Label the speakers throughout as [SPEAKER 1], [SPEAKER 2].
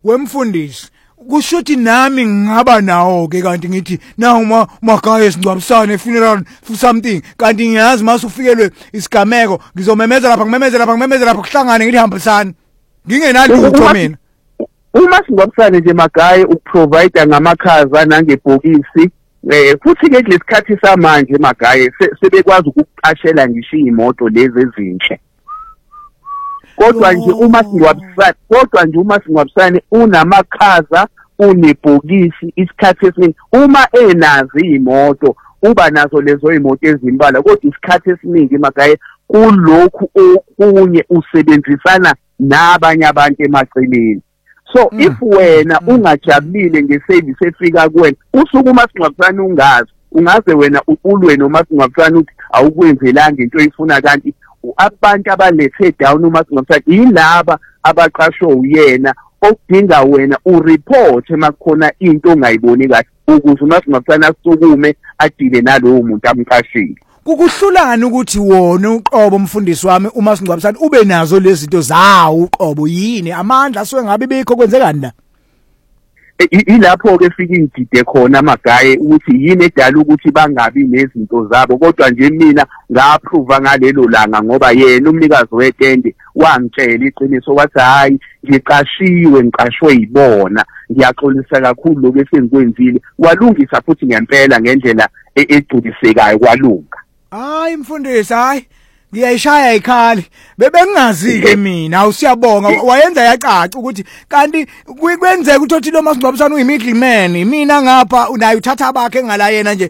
[SPEAKER 1] wemfundisi kushuthi nami ngingaba nawo ke kanti ngithi nawu makhaya singcwabisane funeral for something kanti ngiyazi mase ufikelwe isigameko ngizomemeza lapha kuhlangane ngithi hambisana ngingenalutho mina
[SPEAKER 2] uma singcwabisane nje makhaya ukuprovide ngamakhaza nangebhokisi futhi ke lesikhathi samanje makhaya sebekwazi ukuqashela ngisho imoto lezi ezinhle kodwa nje uma singcwabisane unamakhaza unebhokisi isikhathi esiningi uma enazi imoto uba nazo lezo imoto ezimbala kodwa isikhathi esiningi emakhaya kulokhu okunye usebenzisana nabanye abantu emaceleni so if wena ungajabulile ngeservice efika kuwena usuku umasingcwabisane ungaze wena ulwe nomasingcwabisane uthi awukwenzelanga into oyifuna kanti abantu abalethe down umasingcwabisane yilaba abaqashwe uyena okudinga wena ureport emakhona into ongayiboni kahle ukuze umasingcwabisane asukume adile nalowo muntu amqashile
[SPEAKER 1] kukuhlulani ukuthi wona uqobo mfundisi wami uma singcwabisana ube nazo lezi zinto zawo uqobo yini amandla asuke ngabe bikho kwenzekani la
[SPEAKER 2] ilapho ke fika ingide khona amagaye ukuthi yini edala ukuthi bangabi nezinto zabo kodwa nje mina ngaapprove ngalelo langa ngoba yena umnikazi wetende wangitshela iqiniso wathi hayi ngiqashwe yibona ngiyaxolisa kakhulu lokho esengikwenzile walungisa futhi ngempela ngendlela egculisekayo kwalunga
[SPEAKER 1] hayi mfundisi hayi ngiyayishaya ikhali bebengazi ke mina awusiyabonga wayenza yacaca ukuthi kanti kwenzeka ukuthi lo masingcwabisana uyimiddleman mina ngapha unayo uthatha bakhe ngala yena nje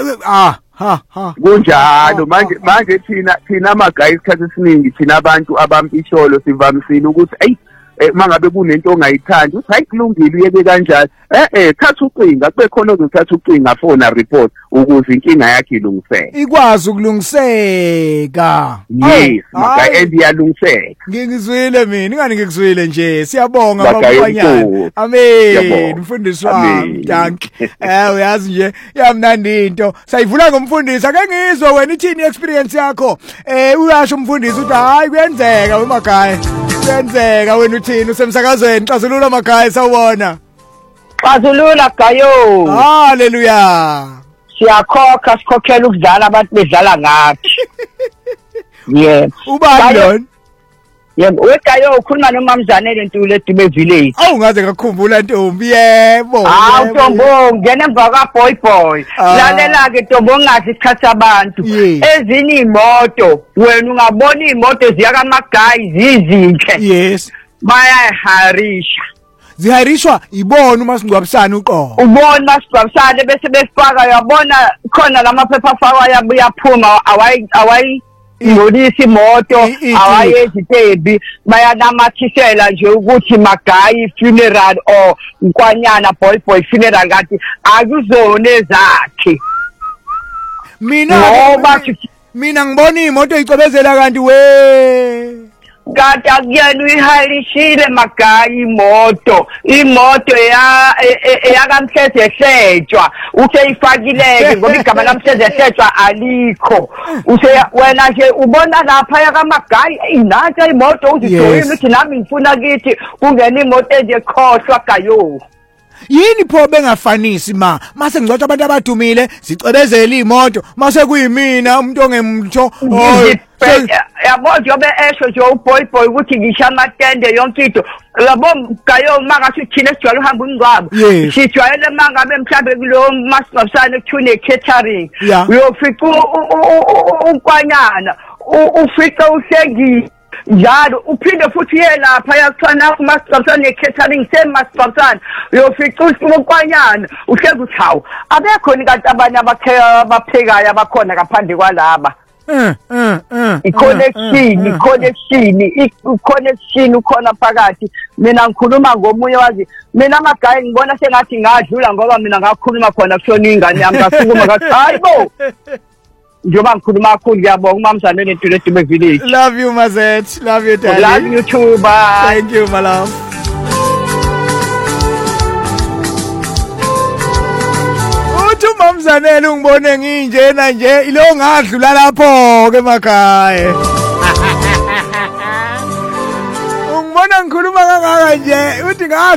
[SPEAKER 2] kunjalo manje thina amagayi isikhathi esiningi thina abantu abampisholo sivamisile ukuthi ayi mangabe kunento ongayithandi uthi hayi kulungile uyeke kanjalo thatha ucinga kube khona ozothatha ucinga phone report ukuze inkinga yakhe ilungiseke
[SPEAKER 1] ikwazi ukulungiseka
[SPEAKER 2] yes maka endiyalungiseka
[SPEAKER 1] ngingizwile mina ingani ngikuzwile nje siyabonga babanyana amen mfundisi wami danki uyazi nje yamnandi into sayivula ngomfundisi ake ngizwe wena ithini experience yakho uyasho umfundisi uthi hayi kuyenzeka emakhaya kwenzeka wena uthini usemsakazweni xazulula makhaya sawubona
[SPEAKER 3] xazulula gayo
[SPEAKER 1] haleluya
[SPEAKER 3] siyakhokha sikhokhela ukudlala abantu bedlala ngathi yebo
[SPEAKER 1] ubani lona
[SPEAKER 3] yebo wegayo ukhuluma nomamzane lentuli eDube village
[SPEAKER 1] awungaze ngakukhumbula ntombi yebo
[SPEAKER 3] Ntombo ngene emva ka boy lalela ke Ntombo ngathi isikhathi abantu ezinye imoto wena ungabona imoto ziya kamagayi zizinhle
[SPEAKER 1] yes
[SPEAKER 3] bayaharisha
[SPEAKER 1] ziharishwa ibona uma singcwabisana uqobo
[SPEAKER 3] ubona masingcwabisane bese besifaka yabona khona lamaphepha afakwa yaphuma awayi ngolisi imoto awayezitebi bayanamathisela nje ukuthi magayi funeral or Nkwanyana boy funeral kanti akuzona ezakhe
[SPEAKER 1] mina ngibona imoto icebezela kanti we
[SPEAKER 3] kanti akuyena uyihalishile magayi imoto yakamhleze ehletshwa useyifakileke ngoba igama lamhleze ehletshwa alikho wena nje ubona lapha yakamagayi inatha imoto uzijoyini uthi nami ngifuna kithi kungena imoto enje khohlwa gayo
[SPEAKER 1] yini pho bengafanisi mase ngicotha abantu abadumile sicebezela imoto mase kuyimina umuntu ongemtho
[SPEAKER 3] yabo njobe esho nje uboy ukuthi ngisha amatende yonke into yabo gayo makathi thina sijwayele uhamba ungcwabo sijwayele mangabe mhlambe kulo masingcwabisane kuthune catering uyofica uNkwanyana ufica uhlengile njalo uphinde futhi yelapha yakuthana umasingcwabisane catering semasingcwabisane uyofica uNkwanyana uhlezi uthi hawu abekho kanti abanye abaphekayo abakhona ngaphandle kwalaba connection ukhona phakathi mina ngikhuluma ngomunye wazi mina amagayi ngibona sengathi ngadlula ngoba mina ngakhuluma khona kushona ingane yami ngasukuma ngathi hayibo njoba ngikhuluma kakhulu ngiyabonga umamzane lentule eDube village
[SPEAKER 1] love you Mazet love you darling
[SPEAKER 3] love you too bye
[SPEAKER 1] thank you my love Mamzanele ungibone nginjena nje ilo ngadlula lapho ke emakhaya ungibona ngikhuluma kangaka nje uthi